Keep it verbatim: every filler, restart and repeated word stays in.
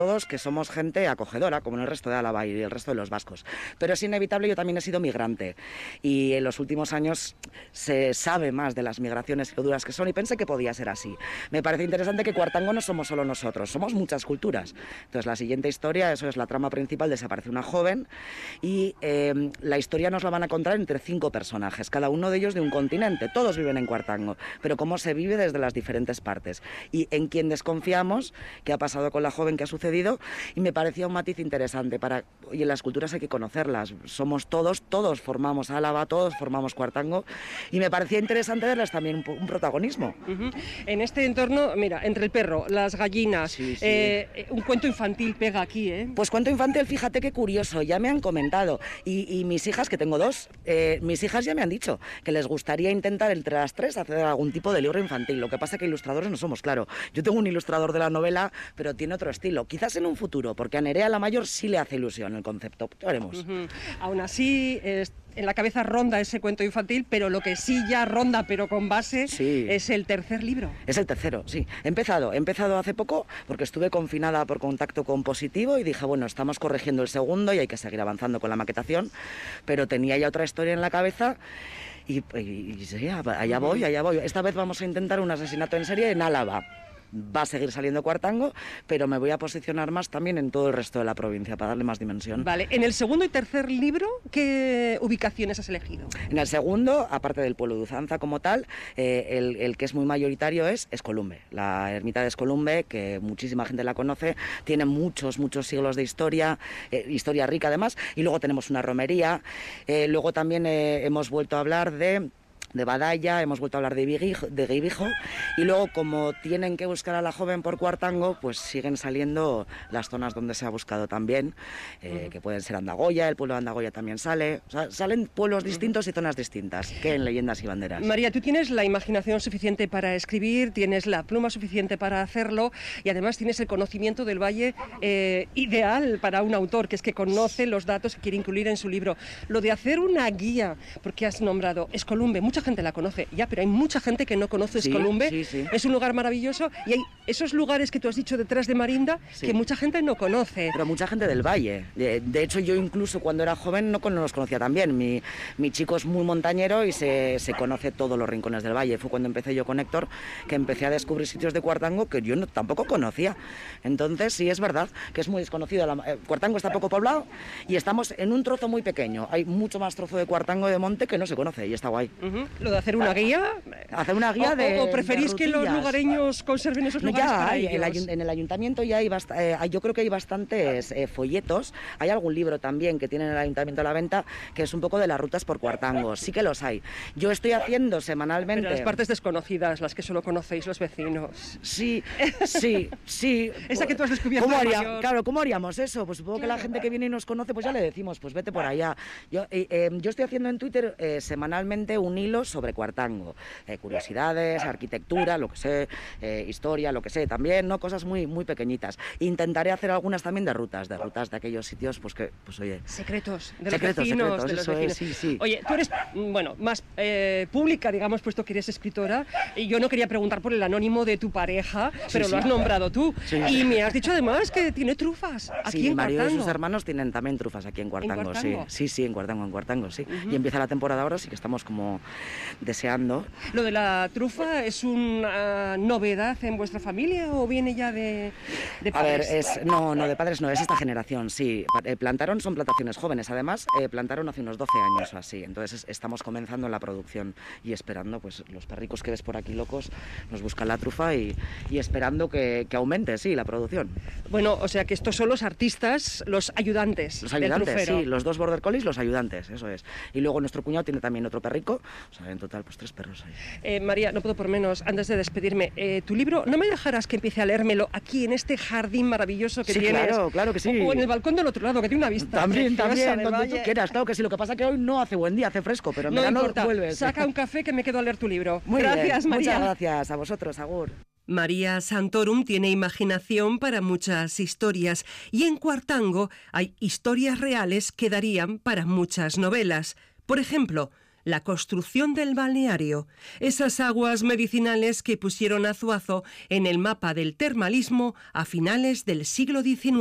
todos que somos gente acogedora, como en el resto de Álava y el resto de los vascos. Pero es inevitable, yo también he sido migrante y en los últimos años se sabe más de las migraciones y lo duras que son y pensé que podía ser así. Me parece interesante que Cuartango no somos solo nosotros, somos muchas culturas. Entonces la siguiente historia, eso es la trama principal, desaparece una joven y eh, la historia nos la van a contar entre cinco personajes, cada uno de ellos de un continente, todos viven en Cuartango, pero cómo se vive desde las diferentes partes y en quién desconfiamos, qué ha pasado con la joven, qué ha sucedido. Y me parecía un matiz interesante para, oye, las culturas hay que conocerlas, somos todos, todos formamos Álava, todos formamos Cuartango y me parecía interesante darles también un, un protagonismo. Uh-huh. En este entorno, mira, entre el perro, las gallinas, sí, sí. Eh, un cuento infantil pega aquí, ¿eh? Pues cuento infantil, fíjate qué curioso, ya me han comentado y, y mis hijas, que tengo dos, eh, mis hijas ya me han dicho que les gustaría intentar entre las tres hacer algún tipo de libro infantil, lo que pasa que ilustradores no somos, claro, yo tengo un ilustrador de la novela, pero tiene otro estilo. Quizás en un futuro, porque a Nerea la mayor sí le hace ilusión el concepto. ¿Qué haremos? Uh-huh. Aún así, eh, en la cabeza ronda ese cuento infantil, pero lo que sí ya ronda, pero con base, sí. Es el tercer libro. Es el tercero, sí. He empezado, he empezado hace poco, porque estuve confinada por contacto con positivo y dije, bueno, estamos corrigiendo el segundo y hay que seguir avanzando con la maquetación, pero tenía ya otra historia en la cabeza. Y, y, y sí, allá voy, allá voy. Esta vez vamos a intentar un asesinato en serie en Álava. Va a seguir saliendo Cuartango, pero me voy a posicionar más también en todo el resto de la provincia para darle más dimensión. Vale, en el segundo y tercer libro, ¿qué ubicaciones has elegido? En el segundo, aparte del pueblo de Uzanza como tal, eh, el, el que es muy mayoritario es Escolumbe, la ermita de Escolumbe, que muchísima gente la conoce, tiene muchos, muchos siglos de historia, eh, historia rica además, y luego tenemos una romería, eh, luego también eh, hemos vuelto a hablar de... de Badalla, hemos vuelto a hablar de Guibijo, de Guibijo, y luego como tienen que buscar a la joven por Cuartango, pues siguen saliendo las zonas donde se ha buscado también, eh, uh-huh. que pueden ser Andagoya, el pueblo de Andagoya también sale, o sea, salen pueblos distintos uh-huh. y zonas distintas, que en Leyendas y Banderas. María, tú tienes la imaginación suficiente para escribir, tienes la pluma suficiente para hacerlo, y además tienes el conocimiento del valle eh, ideal para un autor, que es que conoce los datos que quiere incluir en su libro. Lo de hacer una guía, porque has nombrado Escolumbe, mucha gente la conoce, ya, pero hay mucha gente que no conoce sí, Escolumbe, sí, sí. Es un lugar maravilloso y hay esos lugares que tú has dicho detrás de Marinda sí. que mucha gente no conoce. Pero mucha gente del valle, de, de hecho yo incluso cuando era joven no, no los conocía tan bien, mi, mi chico es muy montañero y se, se conoce todos los rincones del valle, fue cuando empecé yo con Héctor que empecé a descubrir sitios de Cuartango que yo no, tampoco conocía, entonces sí es verdad que es muy desconocido, la, eh, Cuartango está poco poblado y estamos en un trozo muy pequeño, hay mucho más trozo de Cuartango de monte que no se conoce y está guay. Uh-huh. Lo de hacer una guía. Hacer una guía o, de. ¿O preferís que los lugareños conserven esos lugares ya para hay, ellos? El, en el ayuntamiento ya hay, bast eh, yo creo que hay bastantes eh, folletos. Hay algún libro también que tiene el ayuntamiento a la venta que es un poco de las rutas por Cuartango. Sí que los hay. Yo estoy haciendo semanalmente. Pero las partes desconocidas, las que solo conocéis los vecinos. Sí, sí, sí. Esa que tú has descubierto. ¿Cómo haría, claro, ¿cómo haríamos eso? Pues supongo claro. que la gente que viene y nos conoce, pues ya le decimos, pues vete por allá. Yo, eh, eh, yo estoy haciendo en Twitter eh, semanalmente un hilo sobre Cuartango. Eh, curiosidades, arquitectura, lo que sé, eh, historia, lo que sé, también, ¿no? Cosas muy, muy pequeñitas. Intentaré hacer algunas también de rutas, de rutas de aquellos sitios, pues que, pues oye... Secretos, de secretos, los vecinos, secretos, de los eso vecinos. Es, sí, sí. Oye, tú eres, bueno, más eh, pública, digamos, puesto que eres escritora, y yo no quería preguntar por el anónimo de tu pareja, sí, pero sí. lo has nombrado tú. Sí. Y me has dicho además que tiene trufas aquí sí, en Cuartango. Sí, mi marido y sus hermanos tienen también trufas aquí en Cuartango, ¿En Cuartango? sí. Sí, sí, en Cuartango, en Cuartango, sí. Uh-huh. Y empieza la temporada ahora, sí que estamos como deseando. ¿Lo de la trufa es una novedad en vuestra familia o viene ya de, de padres? A ver, es, no, no, de padres no, es esta generación, sí. Plantaron, son plantaciones jóvenes, además, eh, plantaron hace unos doce años o así. Entonces estamos comenzando la producción y esperando, pues los perricos que ves por aquí locos nos buscan la trufa y, y esperando que, que aumente, sí, la producción. Bueno, o sea que estos son los artistas, los ayudantes. Los ayudantes, sí, los dos border collies, los ayudantes, eso es. Y luego nuestro cuñado tiene también otro perrico, o sea, en total, pues tres perros ahí. Eh, María, no puedo por menos, antes de despedirme, eh, tu libro, ¿no me dejarás que empiece a leérmelo aquí en este jardín maravilloso que sí, tienes? Claro, claro que sí. O en el balcón del otro lado, que tiene una vista. También, también, donde valle. tú quieras, claro que sí. Lo que pasa es que hoy no hace buen día, hace fresco, pero en no verano importa. vuelves. Saca un café que me quedo a leer tu libro. Muy gracias, bien. María. Muchas gracias a vosotros, agur. María Santorum tiene imaginación para muchas historias y en Cuartango hay historias reales que darían para muchas novelas. Por ejemplo, la construcción del balneario, esas aguas medicinales que pusieron a Zuazo en el mapa del termalismo a finales del siglo diecinueve.